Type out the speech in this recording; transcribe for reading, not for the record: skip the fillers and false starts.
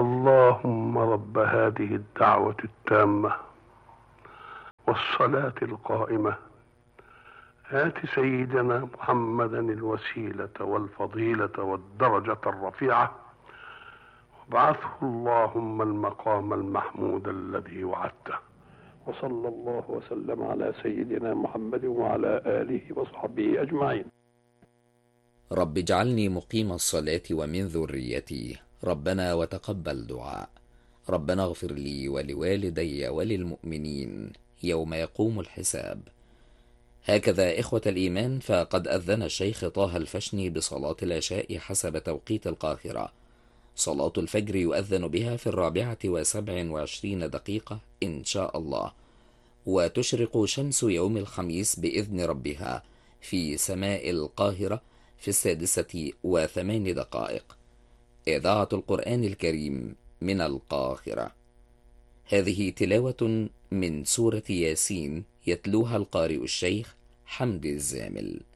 اللهم رب هذه الدعوة التامة والصلاة القائمة آت سيدنا محمدا الوسيلة والفضيلة والدرجة الرفيعة وابعثه اللهم المقام المحمود الذي وعدته. وصلى الله وسلم على سيدنا محمد وعلى آله وصحبه أجمعين. رب اجعلني مقيم الصلاة ومن ذريتي، ربنا وتقبل دعاء. ربنا اغفر لي ولوالدي وللمؤمنين يوم يقوم الحساب. هكذا إخوة الإيمان، فقد أذن الشيخ طه الفشني بصلاة العشاء حسب توقيت القاهرة. صلاة الفجر يؤذن بها في 4:27 إن شاء الله، وتشرق شمس يوم الخميس بإذن ربها في سماء القاهرة في 6:08. إذاعة القرآن الكريم من القاهرة. هذه تلاوة من سورة ياسين يتلوها القارئ الشيخ حمدي الزامل.